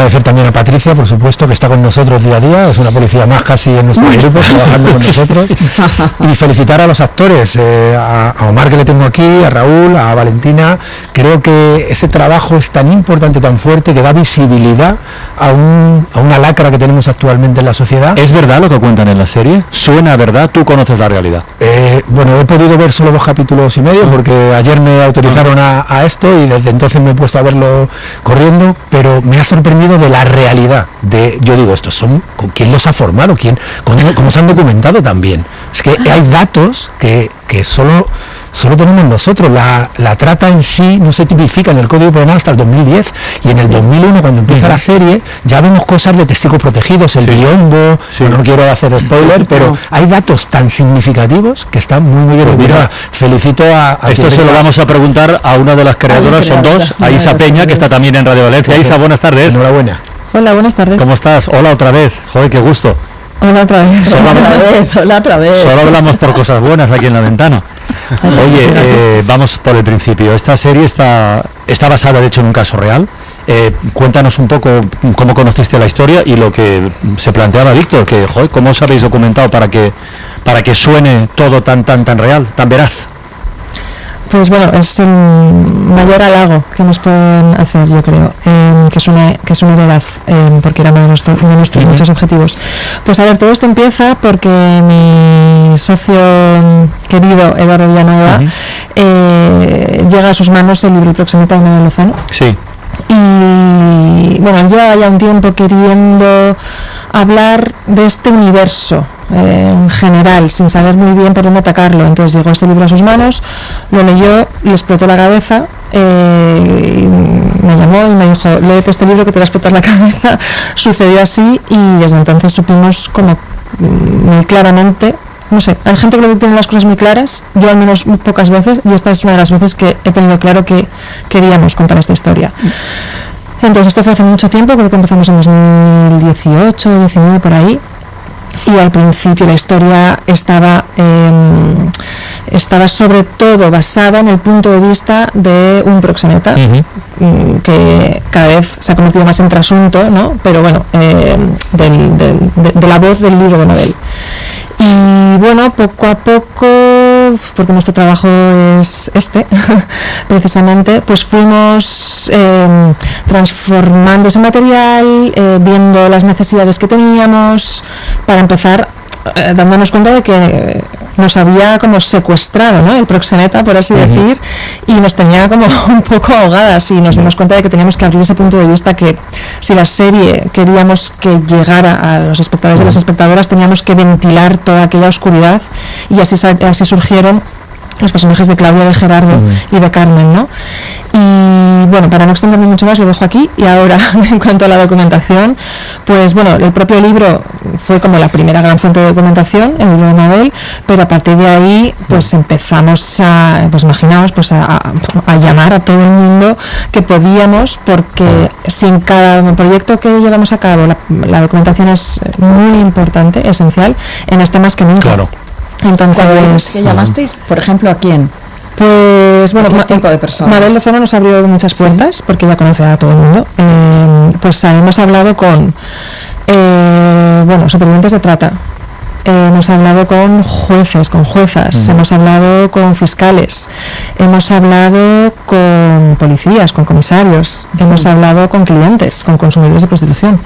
agradecer también a Patricia, por supuesto, que está con nosotros día a día, es una policía más casi en nuestro grupo, trabajando con nosotros, y felicitar a los actores, a Omar, que le tengo aquí, a Raúl, a Valentina. Creo que ese trabajo es tan importante, tan fuerte, que da visibilidad a una lacra que tenemos actualmente en la sociedad. ¿Es verdad lo que cuentan en la serie? ¿Suena a verdad? ¿Tú conoces la realidad? Bueno, he podido ver solo 2 capítulos y medio, porque ayer me autorizaron a esto y desde entonces me he puesto a verlo corriendo, pero me ha sorprendido de la realidad. Yo digo, estos son, ¿quién los ha formado? ¿Cómo se han documentado también? Es que hay datos que solo tenemos nosotros. La trata en sí no se tipifica en el Código Penal hasta el 2010, y en el 2001, cuando empieza la serie, ya vemos cosas de testigos protegidos, el biombo, no quiero hacer spoiler, pero hay datos tan significativos que están muy bien. Pues mira, felicito a esto se lo vamos a preguntar a una de las creadoras, son 2, a Isa Peña, que está también en Radio Valencia. Isa, buenas tardes. Enhorabuena. Hola, buenas tardes. ¿Cómo estás? Hola otra vez. Joder, qué gusto. Hola otra vez. Hola otra vez. Solo hablamos por cosas buenas aquí en La Ventana. Oye, vamos por el principio. Esta serie está basada, de hecho, en un caso real. Cuéntanos un poco cómo conociste la historia y lo que se planteaba Víctor, que, joder, ¿cómo os habéis documentado para que suene todo tan real, tan veraz? Pues bueno, es el mayor halago que nos pueden hacer, yo creo, que suene veraz, porque era uno de nuestros muchos objetivos. Pues a ver, todo esto empieza porque mi socio querido, Eduardo Villanueva, llega a sus manos el libro El Proxeneta de Manuel Lozano. Sí. Y bueno, él lleva ya un tiempo queriendo hablar de este universo en general, sin saber muy bien por dónde atacarlo. Entonces llegó ese libro a sus manos, lo leyó, le explotó la cabeza, me llamó y me dijo, léete este libro que te va a explotar la cabeza. Sucedió así, y desde entonces supimos como muy claramente, no sé, hay gente que tiene las cosas muy claras, yo al menos muy pocas veces, y esta es una de las veces que he tenido claro que queríamos contar esta historia. Entonces esto fue hace mucho tiempo, creo que empezamos en 2018, 19 por ahí, y al principio la historia estaba sobre todo basada en el punto de vista de un proxeneta, que cada vez se ha convertido más en trasunto, ¿no? Pero bueno, de la voz del libro de Mabel. Y bueno, poco a poco, porque nuestro trabajo es precisamente, pues fuimos transformando ese material, viendo las necesidades que teníamos, para empezar dándonos cuenta de que nos había como secuestrado, ¿no?, el proxeneta, por así decir, y nos tenía como un poco ahogadas, y nos dimos cuenta de que teníamos que abrir ese punto de vista, que si la serie queríamos que llegara a los espectadores y las espectadoras, teníamos que ventilar toda aquella oscuridad, y así surgieron los personajes de Claudia, de Gerardo y de Carmen, ¿no? Y bueno, para no extenderme mucho más, lo dejo aquí. Y ahora, en cuanto a la documentación, pues bueno, el propio libro fue como la primera gran fuente de documentación, el libro de Mabel, pero a partir de ahí pues empezamos a llamar a todo el mundo que podíamos, porque si en cada proyecto que llevamos a cabo la documentación es muy importante, esencial, en este más que nunca. Claro. Entonces, ¿qué llamasteis? Por ejemplo, ¿a quién? Pues bueno, ¿qué tipo de personas? Mabel Lozano nos abrió muchas puertas, porque ya conoce a todo el mundo. Pues hemos hablado con supervivientes de trata, hemos hablado con jueces, con juezas, hemos hablado con fiscales, hemos hablado con policías, con comisarios, hemos hablado con clientes, con consumidores de prostitución.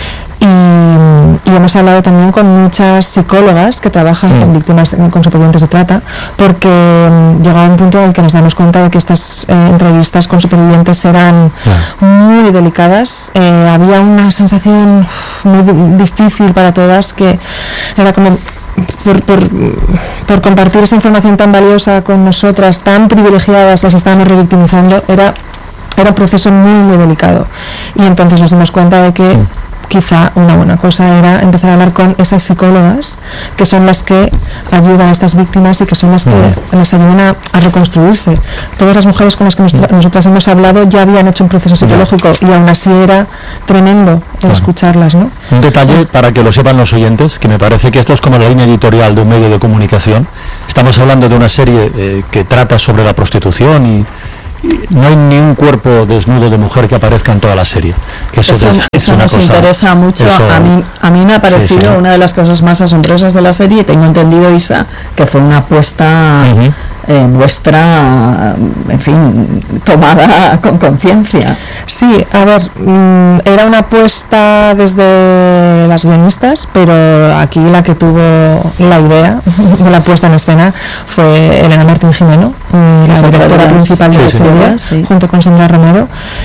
Y hemos hablado también con muchas psicólogas que trabajan con víctimas, con supervivientes de trata, porque llegaba un punto en el que nos damos cuenta de que estas entrevistas con supervivientes eran muy delicadas. Había una sensación muy difícil para todas, que era como por compartir esa información tan valiosa con nosotras, tan privilegiadas, las estábamos revictimizando. Era un proceso muy delicado, y entonces nos dimos cuenta de que quizá una buena cosa era empezar a hablar con esas psicólogas, que son las que ayudan a estas víctimas y que son las que les ayudan a reconstruirse. Todas las mujeres con las que nosotras hemos hablado ya habían hecho un proceso psicológico, y aún así era tremendo escucharlas, ¿no? Un detalle para que lo sepan los oyentes, que me parece que esto es como la línea editorial de un medio de comunicación. Estamos hablando de una serie que trata sobre la prostitución no hay ni un cuerpo desnudo de mujer que aparezca en toda la serie. Que eso Eso una nos cosa, interesa mucho. eso, A mí me ha parecido sí. una de las cosas más asombrosas de la serie. Tengo entendido, Isa, que fue una apuesta vuestra, en fin, tomada con conciencia. Sí, a ver, era una apuesta desde las guionistas, pero aquí la que tuvo la idea de la puesta en escena fue Elena Martín Jimeno, la directora principal de la serie, junto con Sandra Romero.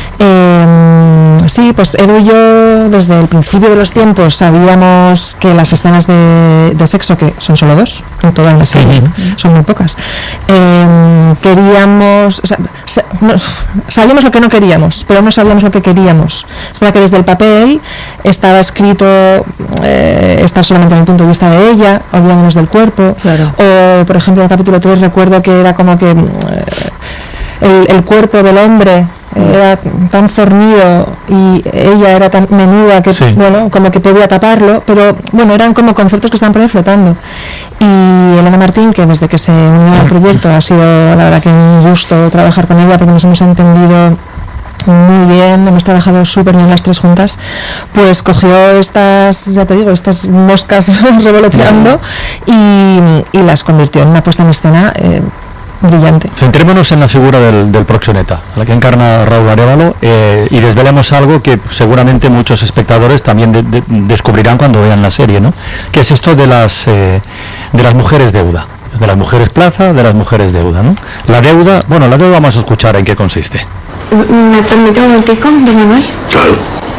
Sí, pues Edu y yo desde el principio de los tiempos sabíamos que las escenas de sexo, que son solo 2 en toda la serie, son muy pocas, queríamos, o sea, sabíamos lo que no queríamos, pero no sabíamos lo que queríamos. Es verdad que desde el papel estaba escrito estar solamente en el punto de vista de ella, olvidándonos del cuerpo. Claro. O por ejemplo en el capítulo 3 recuerdo que era como que el cuerpo del hombre era tan fornido y ella era tan menuda que bueno, como que podía taparlo, pero bueno, eran como conceptos que estaban por ahí flotando. Y Elena Martín, que desde que se unió al proyecto ha sido la verdad que un gusto trabajar con ella porque nos hemos entendido muy bien, hemos trabajado súper bien las tres juntas, pues cogió estas, ya te digo, estas moscas revoloteando y las convirtió en una puesta en escena brillante. Centrémonos en la figura del proxeneta, la que encarna Raúl Arévalo, y desvelemos algo que seguramente muchos espectadores también descubrirán cuando vean la serie, ¿no? Que es esto de las mujeres deuda, de las mujeres plaza, de las mujeres deuda, ¿no? La deuda vamos a escuchar en qué consiste. ¿Me permite un momentico, don Manuel? Claro.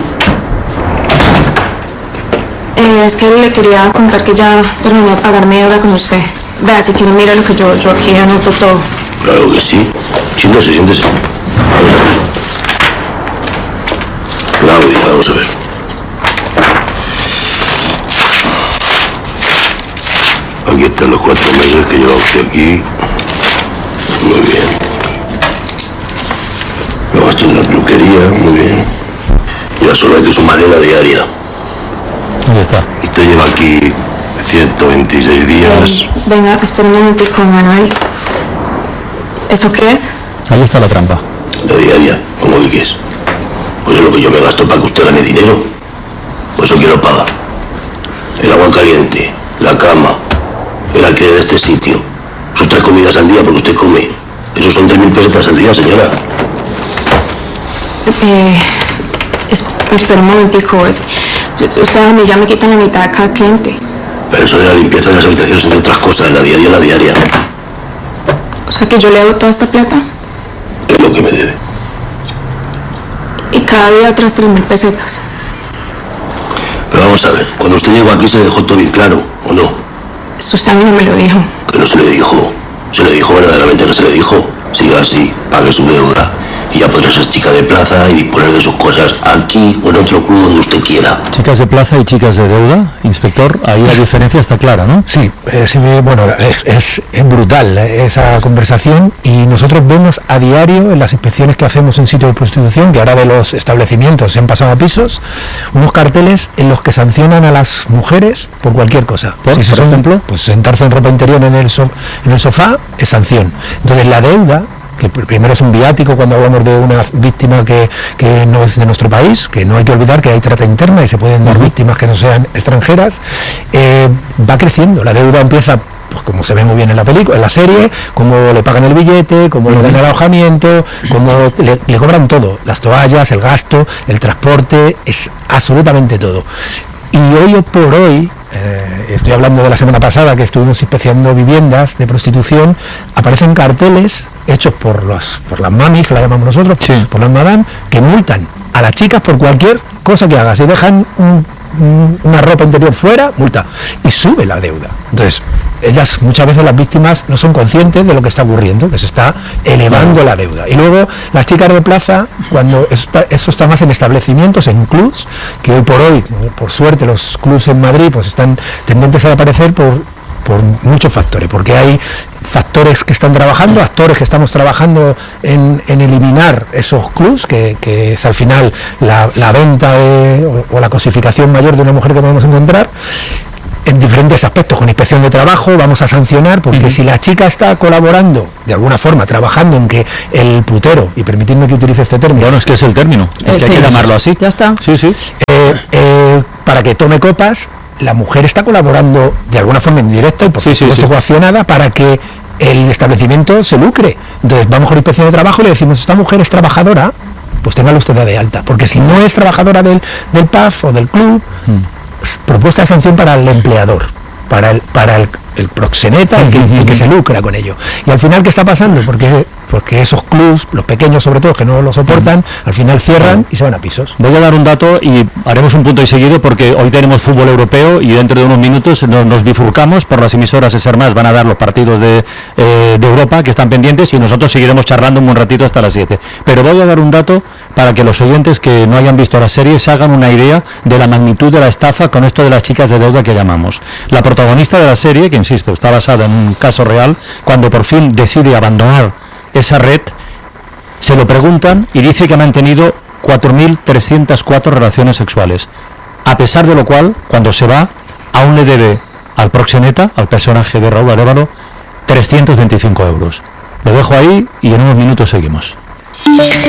Es que le quería contar que ya terminé de pagar mi deuda con usted. Vea, si quiere, mira lo que yo aquí anoto todo. Claro que sí. Siéntese. Claudia, vamos a ver. Aquí están los 4 meses que lleva usted aquí. Muy bien. Me gasto en la peluquería, muy bien. Ya solo hay que sumarle la diaria. Ahí está. Usted lleva aquí 126 días. Venga, espera un momentico, Manuel. ¿Eso qué es? Ahí está la trampa. La diaria, ¿cómo que qué es? Pues es lo que yo me gasto para que usted gane dinero. Pues eso quién lo paga. El agua caliente, la cama, el alquiler de este sitio. Sus 3 comidas al día porque usted come. Eso son 3.000 pesetas al día, señora. Espera un momentico. Usted a mí ya me quitan la mitad de cada cliente. Pero eso de la limpieza de las habitaciones, entre otras cosas, la diaria. O sea que yo le hago toda esta plata. Es lo que me debe. Y cada día otras 3.000 pesetas. Pero vamos a ver, cuando usted llegó aquí se dejó todo bien claro, ¿o no? Eso usted a mí no me lo dijo. Que no se le dijo. Se le dijo verdaderamente que se le dijo. Siga así, pague su deuda. Y ya podrá ser chica de plaza y disponer de sus cosas aquí o en otro club donde usted quiera. Chicas de plaza y chicas de deuda, inspector, ahí la diferencia está clara, ¿no? Sí, bueno, es brutal esa conversación y nosotros vemos a diario en las inspecciones que hacemos en sitios de prostitución, que ahora de los establecimientos se han pasado a pisos, unos carteles en los que sancionan a las mujeres por cualquier cosa. Por ejemplo, pues sentarse en ropa interior en el sofá es sanción. Entonces la deuda, que primero es un viático cuando hablamos de una víctima que no es de nuestro país, que no hay que olvidar que hay trata interna y se pueden dar víctimas que no sean extranjeras, va creciendo. La deuda empieza, pues como se ve muy bien en la película, en la serie, como le pagan el billete, como le dan el alojamiento, como le cobran todo, las toallas, el gasto, el transporte, es absolutamente todo. Y hoy por hoy, estoy hablando de la semana pasada que estuvimos inspeccionando viviendas de prostitución, aparecen carteles hechos por las mamis, que la llamamos nosotros, por las madame, que multan a las chicas por cualquier cosa que haga. Si dejan una ropa interior fuera, multa, y sube la deuda. Entonces, ellas, muchas veces las víctimas no son conscientes de lo que está ocurriendo, que se está elevando la deuda. Y luego las chicas de plaza, cuando eso está más en establecimientos, en clubs, que hoy por suerte los clubs en Madrid pues están tendentes a aparecer por muchos factores, porque hay factores que están trabajando, actores que estamos trabajando en eliminar esos clubs, que es al final la venta o la cosificación mayor de una mujer que podemos encontrar. en diferentes aspectos, con inspección de trabajo, vamos a sancionar, porque si la chica está colaborando, de alguna forma, trabajando en que el putero, y permitidme que utilice este término... Bueno, es que es el término, es que hay que llamarlo así. Ya está. Sí, sí. Para que tome copas, la mujer está colaborando de alguna forma indirecta y por supuesto coaccionada para que el establecimiento se lucre. Entonces vamos con inspección de trabajo y le decimos, esta mujer es trabajadora, pues téngala usted de alta, porque si no es trabajadora del pub o del club, propuesta de sanción para el empleador, para el proxeneta, el que se lucra con ello. Y al final, ¿qué está pasando? Porque esos clubs, los pequeños sobre todo, que no lo soportan, al final cierran y se van a pisos. Voy a dar un dato y haremos un punto y seguido, porque hoy tenemos fútbol europeo y dentro de unos minutos nos bifurcamos por las emisoras SER+, van a dar los partidos de Europa que están pendientes y nosotros seguiremos charlando un buen ratito hasta las 7. Pero voy a dar un dato para que los oyentes que no hayan visto la serie se hagan una idea de la magnitud de la estafa con esto de las chicas de deuda que llamamos. La protagonista de la serie, que insisto, está basada en un caso real, cuando por fin decide abandonar esa red, se lo preguntan y dice que ha mantenido 4.304 relaciones sexuales, a pesar de lo cual, cuando se va, aún le debe al proxeneta, al personaje de Raúl Arévalo, 325 euros. Lo dejo ahí y en unos minutos seguimos.